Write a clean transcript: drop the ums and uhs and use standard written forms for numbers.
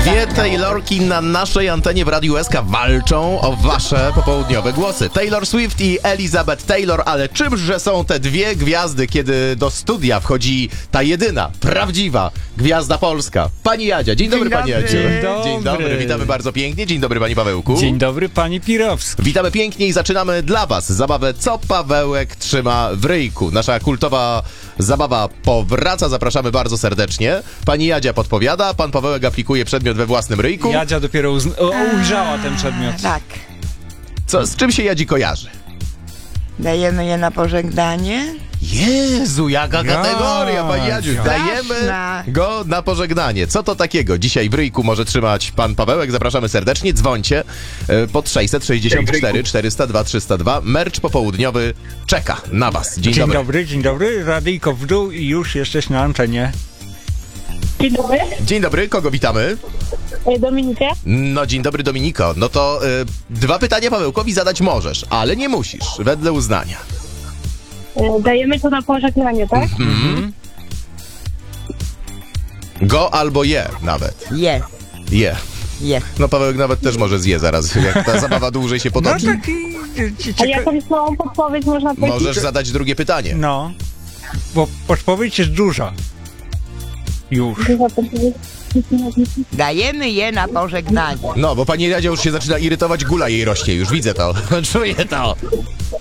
Dwie Taylorki na naszej antenie w Radiu SK walczą o wasze popołudniowe głosy. Taylor Swift i Elizabeth Taylor, ale czymże są te dwie gwiazdy, kiedy do studia wchodzi ta jedyna, prawdziwa gwiazda polska? Pani Jadzia. Dzień dobry, pani Jadziu. Dzień dobry. Witamy bardzo pięknie. Dzień dobry, panie Pawełku. Dzień dobry, pani Pirowski. Witamy pięknie i zaczynamy dla was zabawę Co Pawełek trzyma w ryjku. Nasza kultowa zabawa powraca, zapraszamy bardzo serdecznie. Pani Jadzia podpowiada, pan Pawełek aplikuje przedmiot we własnym ryjku. Jadzia dopiero ujrzała ten przedmiot. Tak. Z czym się Jadzi kojarzy? Dajemy je na pożegnanie. Jezu, jaka kategoria, pani Jadziu. Dajemy Straszna. go na pożegnanie. Co to takiego? Dzisiaj w ryjku może trzymać pan Pawełek. Zapraszamy serdecznie. Dzwońcie pod 664 402 302. Mercz popołudniowy czeka na was. Dzień dobry. Dzień dobry. Radyjko w dół i już jesteś na antenie. Dzień dobry, Dzień dobry, kogo witamy? Dominikę. No, dzień dobry, Dominiko. No to dwa pytania Pawełkowi zadać możesz, ale nie musisz, wedle uznania. Dajemy to na pożegnanie, tak? Go albo je nawet. Je. Je. No Pawełek nawet też może zje zaraz, jak ta zabawa dłużej się No potoczy. taki... A jakąś małą podpowiedź można powiedzieć? Możesz zadać drugie pytanie. No, bo podpowiedź jest duża. Już. Dajemy je na pożegnanie. No, bo pani Jadzia już się zaczyna irytować, gula jej rośnie, już widzę to, czuję to.